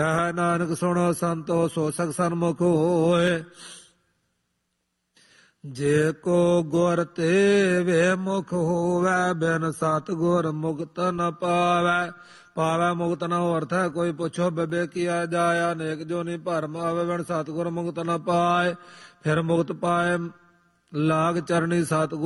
ਹੈ ਨਾਨਕ ਸੁਣੋ ਸੰਤੋ ਸੋ ਸਖ ਸਨਮੁਖ ਹੋਏ। ਜੇ ਕੋ ਗੁਰ ਤੇ ਵੇ ਮੁਖ ਹੋਵੈ ਬਿਨ ਸਤ ਗੁਰ ਮੁਕਤ ਨ ਪਾਵੈ। ਪਾਵੈ ਮੁਕਤ ਨ ਅਰਥ ਹੈ ਕੋਈ ਪੁੱਛੋ ਬਿਬੇ ਕੀਆ ਜਾਇਆ ਅਨੇਕ ਜੋ ਨੀ ਭਰਮ ਆਵੇ ਬਿਨ ਸਤਿਗੁਰ ਮੁਕਤ ਨ ਪਾਏ। ਫਿਰ ਮੁਕਤ ਪਾਏ ਲਾਗ ਚਰਣੀ ਸਤਿਗੁਰ